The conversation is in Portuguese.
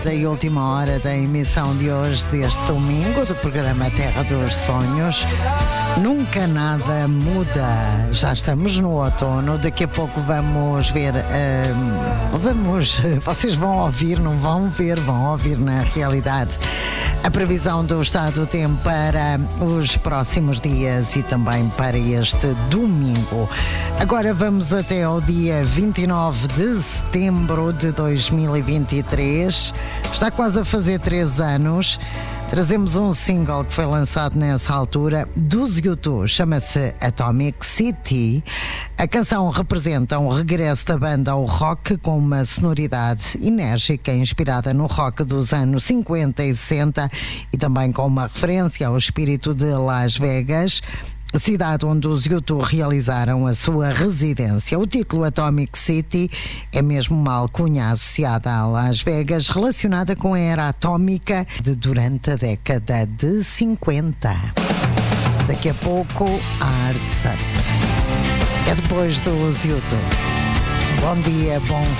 Da última hora da emissão de hoje, deste domingo, do programa Terra dos Sonhos. Nunca nada muda. Já estamos no outono. Daqui a pouco vamos ver. Vocês vão ouvir, não vão ver, vão ouvir na realidade. A previsão do estado do tempo para os próximos dias e também para este domingo. Agora vamos até ao dia 29 de setembro de 2023. Está quase a fazer 3 anos. Trazemos um single que foi lançado nessa altura dos U2, chama-se Atomic City. A canção representa um regresso da banda ao rock com uma sonoridade enérgica, inspirada no rock dos anos 50 e 60 e também com uma referência ao espírito de Las Vegas, cidade onde os U2 realizaram a sua residência. O título Atomic City é mesmo uma alcunha associada a Las Vegas, relacionada com a era atómica durante a década de 50. Daqui a pouco, a Arte. É depois dos U2. Bom dia, bom